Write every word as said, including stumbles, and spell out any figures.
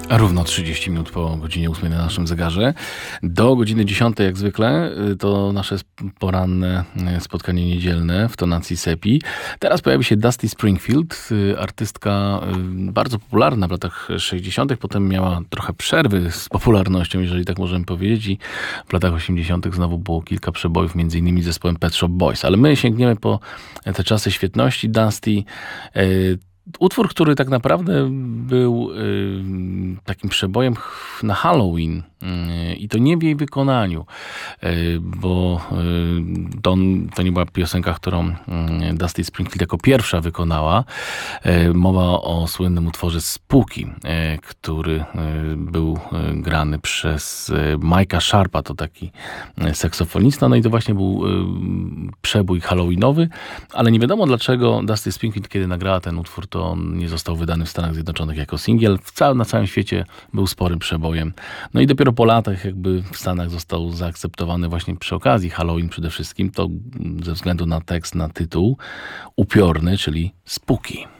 Równo trzydzieści minut po godzinie ósmej na naszym zegarze. Do godziny dziesiątej jak zwykle to nasze poranne spotkanie niedzielne w tonacji Sepi. Teraz pojawi się Dusty Springfield, artystka bardzo popularna w latach sześćdziesiątych. Potem miała trochę przerwy z popularnością, jeżeli tak możemy powiedzieć. I w latach osiemdziesiątych znowu było kilka przebojów, między innymi z zespołem Pet Shop Boys. Ale my sięgniemy po te czasy świetności Dusty. Utwór, który tak naprawdę był y, takim przebojem na Halloween y, i to nie w jej wykonaniu, y, bo y, to, to nie była piosenka, którą y, Dusty Springfield jako pierwsza wykonała. Y, mowa o słynnym utworze Spooky, y, który y, był y, grany przez y, Mike'a Sharpa, to taki y, saksofonista, no i to właśnie był y, przebój halloweenowy, ale nie wiadomo dlaczego Dusty Springfield, kiedy nagrała ten utwór, to on nie został wydany w Stanach Zjednoczonych jako singiel. W całym, na całym świecie był sporym przebojem. No i dopiero po latach jakby w Stanach został zaakceptowany właśnie przy okazji Halloween przede wszystkim. To ze względu na tekst, na tytuł upiorny, czyli Spooky.